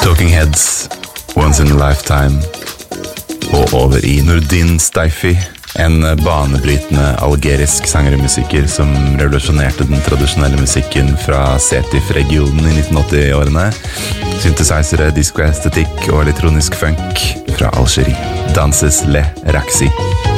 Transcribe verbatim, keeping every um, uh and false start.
Talking Heads, Once in a Lifetime, og over i Nordin Steifi, en banebrytende algerisk sanger og musiker som revolusjonerte den tradisjonelle musikken fra Setif-regionen i nitten åtti-årene. Synthesizere, disco-estetikk og elektronisk funk fra Algerie. Danses Le Raxi.